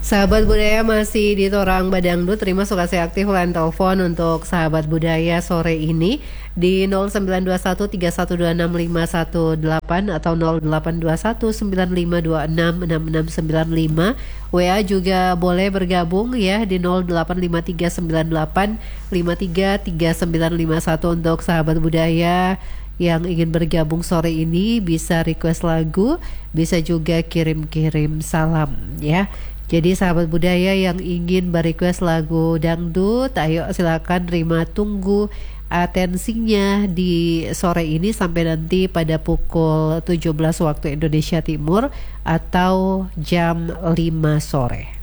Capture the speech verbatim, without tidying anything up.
Sahabat budaya masih di Torang Badangdut. Terima kasih aktif line telepon untuk sahabat budaya sore ini di nol sembilan dua satu tiga satu dua enam lima satu delapan atau nol delapan dua satu sembilan lima dua enam enam enam sembilan lima. W A juga boleh bergabung ya di nol delapan lima tiga sembilan delapan lima tiga tiga sembilan lima satu. Untuk sahabat budaya yang ingin bergabung sore ini bisa request lagu, bisa juga kirim-kirim salam ya. Jadi sahabat budaya yang ingin berequest lagu dangdut, ayo silakan Rima tunggu atensinya di sore ini sampai nanti pada pukul tujuh belas waktu Indonesia Timur atau jam lima sore.